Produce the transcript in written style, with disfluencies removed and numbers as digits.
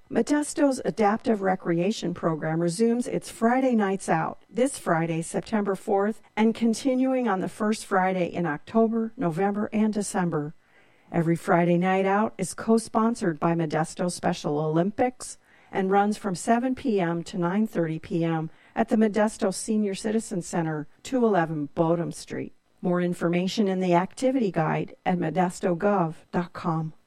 Modesto's Adaptive Recreation Program resumes its Friday Nights Out this Friday, September 4th, and continuing on the first Friday in October, November, and December. Every Friday night out is co-sponsored by Modesto Special Olympics and runs from 7 p.m. to 9:30 p.m. at the Modesto Senior Citizen Center, 211 Bodum Street. More information in the activity guide at modestogov.com.